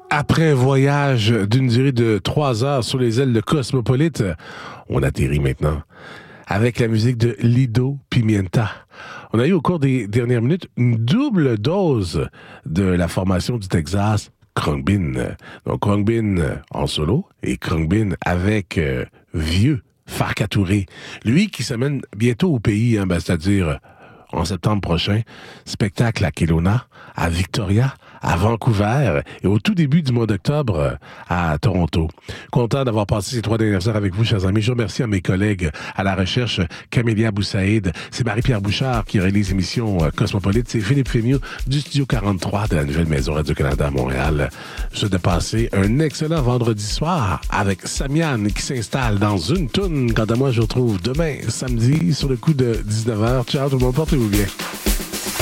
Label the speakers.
Speaker 1: Après un voyage d'une durée de 3 heures sur les ailes de Cosmopolite, on atterrit maintenant avec la musique de Lido Pimienta. On a eu au cours des dernières minutes une double dose de la formation du Texas, Khruangbin. Donc Khruangbin en solo et Khruangbin avec vieux Farka Touré. Lui qui s'amène bientôt au pays, c'est-à-dire en septembre prochain, spectacle à Kelowna, à Victoria, à Vancouver et au tout début du mois d'octobre à Toronto. Content d'avoir passé ces 3 dernières heures avec vous, chers amis. Je remercie à mes collègues à la recherche, Camélia Boussaïd, c'est Marie-Pierre Bouchard qui réalise l'émission Cosmopolite, c'est Philippe Fémieux du Studio 43 de la nouvelle maison Radio-Canada à Montréal. Je souhaite de passer un excellent vendredi soir avec Samian qui s'installe dans une toune. Quant à moi, je vous retrouve demain, samedi, sur le coup de 19h. Ciao tout le monde, portez-vous bien.